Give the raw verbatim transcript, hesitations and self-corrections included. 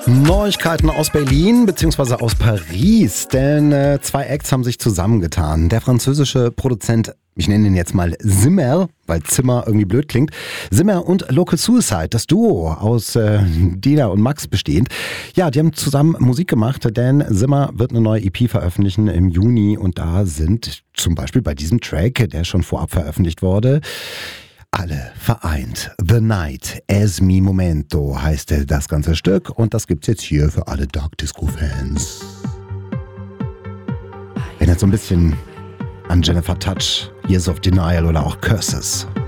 Neuigkeiten aus Berlin bzw. aus Paris, denn äh, zwei Acts haben sich zusammengetan. Der französische Produzent, ich nenne ihn jetzt mal Zimmer, weil Zimmer irgendwie blöd klingt, Zimmer und Local Suicide, das Duo aus äh, Dina und Max bestehend. Ja, die haben zusammen Musik gemacht, denn Zimmer wird eine neue E P veröffentlichen im Juni und da sind zum Beispiel bei diesem Track, der schon vorab veröffentlicht wurde, alle vereint. The Night as Mi Momento heißt das ganze Stück und das gibt's jetzt hier für alle Dark Disco Fans. Wenn jetzt so ein bisschen an Jennifer Touch, Years of Denial oder auch Curses.